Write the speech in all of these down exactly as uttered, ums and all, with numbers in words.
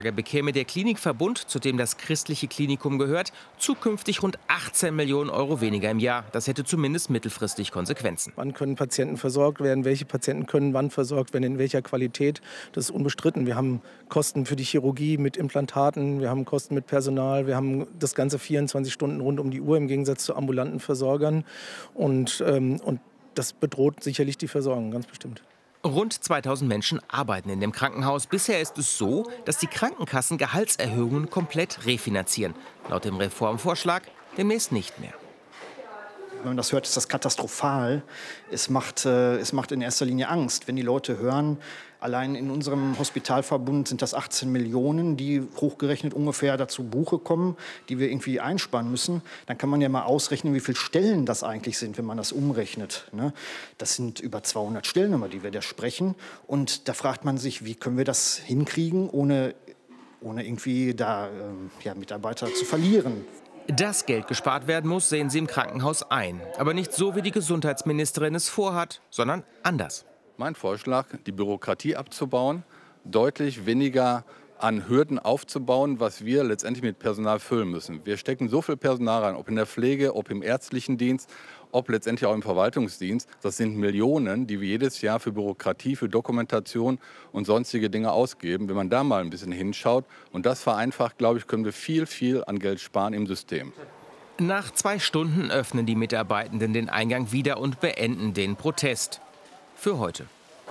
bekäme der Klinikverbund, zu dem das christliche Klinikum gehört, zukünftig rund achtzehn Millionen Euro weniger im Jahr. Das hätte zumindest mittelfristig Konsequenzen. Wann können Patienten versorgt werden? Welche Patienten können wann versorgt werden? In welcher Qualität? Das ist unbestritten. Wir haben Kosten für die Chirurgie mit Implantaten, wir haben Kosten mit Personal, wir haben das Ganze vierundzwanzig Stunden rund um die Uhr im Gegensatz zu ambulanten Versorgern. Und, ähm, und das bedroht sicherlich die Versorgung, ganz bestimmt. Rund zweitausend Menschen arbeiten in dem Krankenhaus. Bisher ist es so, dass die Krankenkassen Gehaltserhöhungen komplett refinanzieren. Laut dem Reformvorschlag demnächst nicht mehr. Wenn man das hört, ist das katastrophal. Es macht, äh, es macht in erster Linie Angst, wenn die Leute hören, allein in unserem Hospitalverbund sind das achtzehn Millionen, die hochgerechnet ungefähr dazu Buche kommen, die wir irgendwie einsparen müssen. Dann kann man ja mal ausrechnen, wie viele Stellen das eigentlich sind, wenn man das umrechnet. Ne? Das sind über zweihundert Stellen, über die wir da sprechen. Und da fragt man sich, wie können wir das hinkriegen, ohne, ohne irgendwie da ähm, ja, Mitarbeiter zu verlieren. Dass Geld gespart werden muss, sehen sie im Krankenhaus ein. Aber nicht so, wie die Gesundheitsministerin es vorhat, sondern anders. Mein Vorschlag, die Bürokratie abzubauen, deutlich weniger an Hürden aufzubauen, was wir letztendlich mit Personal füllen müssen. Wir stecken so viel Personal rein, ob in der Pflege, ob im ärztlichen Dienst, ob letztendlich auch im Verwaltungsdienst. Das sind Millionen, die wir jedes Jahr für Bürokratie, für Dokumentation und sonstige Dinge ausgeben. Wenn man da mal ein bisschen hinschaut und das vereinfacht, glaube ich, können wir viel, viel an Geld sparen im System. Nach zwei Stunden öffnen die Mitarbeitenden den Eingang wieder und beenden den Protest. Für heute.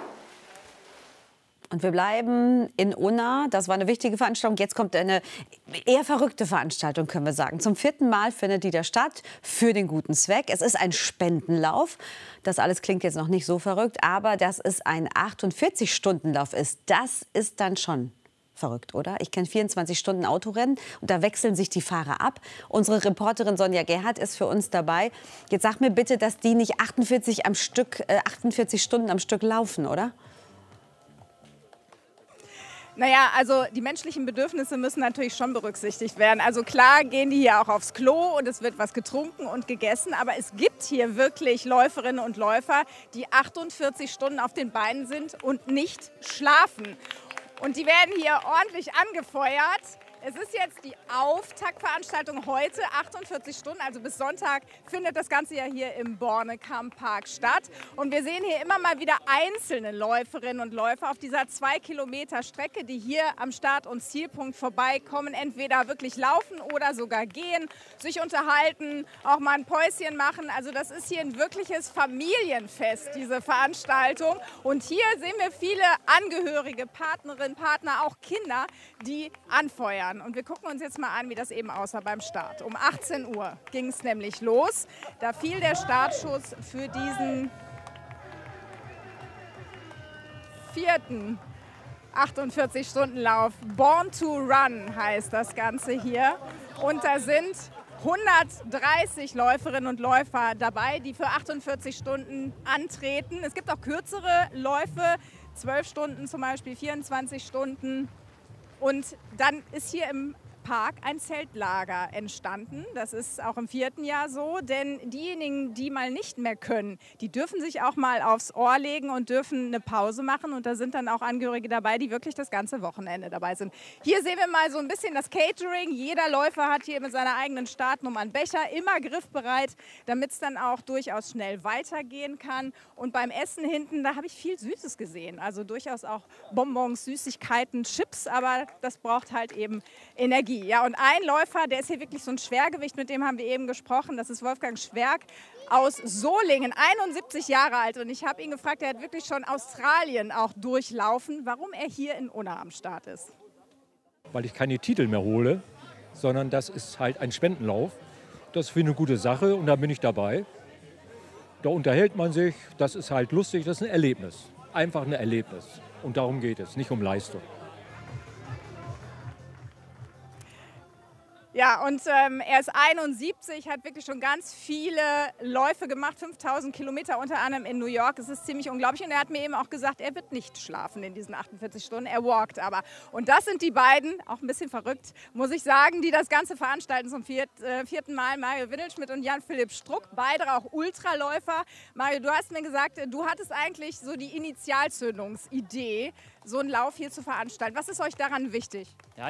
Und wir bleiben in Unna. Das war eine wichtige Veranstaltung. Jetzt kommt eine eher verrückte Veranstaltung, können wir sagen. Zum vierten Mal findet die da statt für den guten Zweck. Es ist ein Spendenlauf. Das alles klingt jetzt noch nicht so verrückt, aber dass es ein achtundvierzig-Stunden-Lauf ist, das ist dann schon verrückt, oder? Ich kenne vierundzwanzig Stunden Autorennen und da wechseln sich die Fahrer ab. Unsere Reporterin Sonja Gerhardt ist für uns dabei. Jetzt sag mir bitte, dass die nicht achtundvierzig, am Stück, äh, achtundvierzig Stunden am Stück laufen, oder? Naja, also die menschlichen Bedürfnisse müssen natürlich schon berücksichtigt werden. Also klar gehen die hier auch aufs Klo und es wird was getrunken und gegessen. Aber es gibt hier wirklich Läuferinnen und Läufer, die achtundvierzig Stunden auf den Beinen sind und nicht schlafen. Und die werden hier ordentlich angefeuert. Es ist jetzt die Auftaktveranstaltung heute, achtundvierzig Stunden, also bis Sonntag findet das Ganze ja hier im Bornekamp-Park statt. Und wir sehen hier immer mal wieder einzelne Läuferinnen und Läufer auf dieser zwei Kilometer Strecke, die hier am Start- und Zielpunkt vorbeikommen, entweder wirklich laufen oder sogar gehen, sich unterhalten, auch mal ein Päuschen machen. Also das ist hier ein wirkliches Familienfest, diese Veranstaltung. Und hier sehen wir viele Angehörige, Partnerinnen, Partner, auch Kinder, die anfeuern. Und wir gucken uns jetzt mal an, wie das eben aussah beim Start. Um achtzehn Uhr ging es nämlich los. Da fiel der Startschuss für diesen vierten achtundvierzig-Stunden-Lauf. Born to Run heißt das Ganze hier. Und da sind hundertdreißig Läuferinnen und Läufer dabei, die für achtundvierzig Stunden antreten. Es gibt auch kürzere Läufe, zwölf Stunden zum Beispiel, vierundzwanzig Stunden. Und dann ist hier im Park ein Zeltlager entstanden. Das ist auch im vierten Jahr so, denn diejenigen, die mal nicht mehr können, die dürfen sich auch mal aufs Ohr legen und dürfen eine Pause machen. Und da sind dann auch Angehörige dabei, die wirklich das ganze Wochenende dabei sind. Hier sehen wir mal so ein bisschen das Catering. Jeder Läufer hat hier mit seiner eigenen Startnummer einen Becher, immer griffbereit, damit es dann auch durchaus schnell weitergehen kann. Und beim Essen hinten, da habe ich viel Süßes gesehen. Also durchaus auch Bonbons, Süßigkeiten, Chips, aber das braucht halt eben Energie. Ja, und ein Läufer, der ist hier wirklich so ein Schwergewicht, mit dem haben wir eben gesprochen, das ist Wolfgang Schwerk aus Solingen, einundsiebzig Jahre alt. Und ich habe ihn gefragt, er hat wirklich schon Australien auch durchlaufen, warum er hier in Unna am Start ist. Weil ich keine Titel mehr hole, sondern das ist halt ein Spendenlauf. Das ist für eine gute Sache und da bin ich dabei. Da unterhält man sich, das ist halt lustig, das ist ein Erlebnis. Einfach ein Erlebnis. Und darum geht es, nicht um Leistung. Ja, und ähm, er ist einundsiebzig, hat wirklich schon ganz viele Läufe gemacht, fünftausend Kilometer unter anderem in New York. Das ist ziemlich unglaublich. Und er hat mir eben auch gesagt, er wird nicht schlafen in diesen achtundvierzig Stunden. Er walkt aber. Und das sind die beiden, auch ein bisschen verrückt, muss ich sagen, die das Ganze veranstalten zum viert, äh, vierten Mal. Mario Windelschmidt und Jan-Philipp Struck, beide auch Ultraläufer. Mario, du hast mir gesagt, du hattest eigentlich so die Initialzündungsidee, so einen Lauf hier zu veranstalten. Was ist euch daran wichtig? Ja,